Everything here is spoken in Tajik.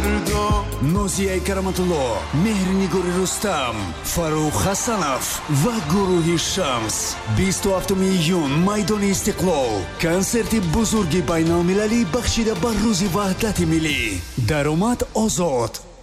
фардо. Нозияи Караматулло, Меҳринигори Рустам, Фарух Хасанов ва гурӯҳи Шамс 27 июн майдони Истиқлол консерти бузурги байналмилалӣ бахшида ба рӯзи ваҳдати миллӣ. Даромад озод.